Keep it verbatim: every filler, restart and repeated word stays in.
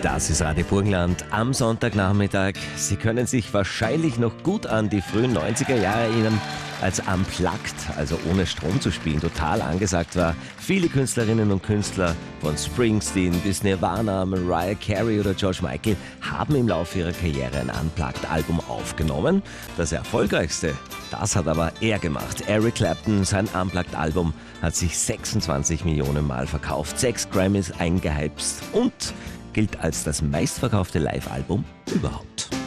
Das ist Radio Burgenland am Sonntagnachmittag. Sie können sich wahrscheinlich noch gut an die frühen neunziger Jahre erinnern, als Unplugged, also ohne Strom zu spielen, total angesagt war. Viele Künstlerinnen und Künstler, von Springsteen bis Nirvana, Mariah Carey oder George Michael, haben im Laufe ihrer Karriere ein Unplugged-Album aufgenommen. Das erfolgreichste, das hat aber er gemacht. Eric Clapton, sein Unplugged-Album hat sich sechsundzwanzig Millionen Mal verkauft, sechs Grammys eingeheimst und gilt als das meistverkaufte Live-Album überhaupt.